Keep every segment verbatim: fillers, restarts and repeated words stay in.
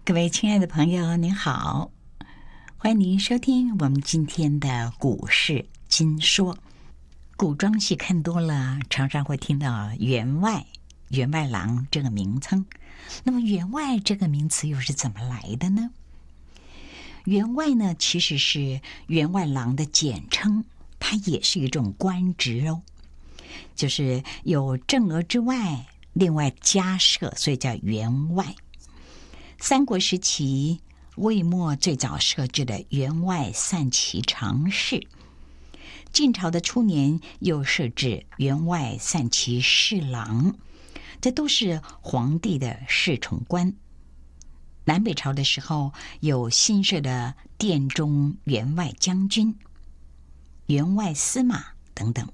各位亲爱的朋友，您好，欢迎您收听我们今天的股市金说。古装戏看多了，常常会听到员外、员外郎这个名称。那么员外这个名词又是怎么来的呢？员外呢，其实是员外郎的简称，它也是一种官职哦，就是有正额之外，另外加设，所以叫员外。三国时期，魏末最早设置的员外散骑常侍，晋朝的初年又设置员外散骑侍郎，这都是皇帝的侍从官。南北朝的时候，有新设的殿中员外将军、员外司马等等。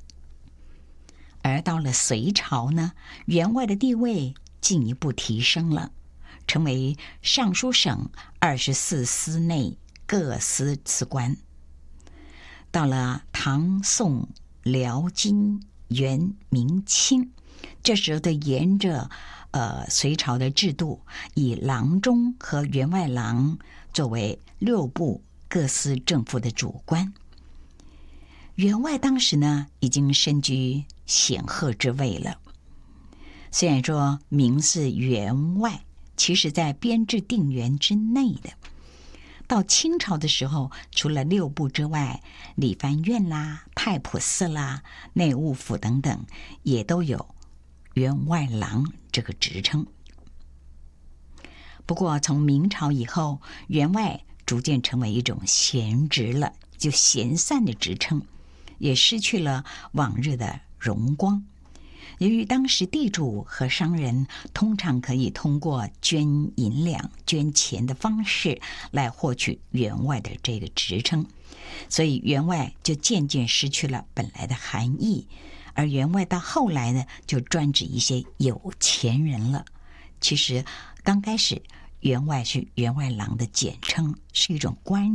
而到了隋朝呢，员外的地位进一步提升了，成为尚书省二十四司内各司司官。到了唐宋辽金元明清，这时候的沿着呃隋朝的制度，以郎中和员外郎作为六部各司正副的主官。员外当时呢，已经身居显赫之位了。虽然说名是员外，其实在编制定员之内的。到清朝的时候，除了六部之外，理藩院啦、太仆寺啦、内务府等等，也都有员外郎这个职称。不过从明朝以后，员外逐渐成为一种闲职了，就闲散的职称，也失去了往日的荣光。由于当时地主和商人通常可以通过捐银两、捐钱的方式来获取员外的这个职称，所以员外就渐渐失去了本来的含义。而员外到后来呢，就专指一些有钱人了。其实刚开始，员外是员外郎的简称，是一种官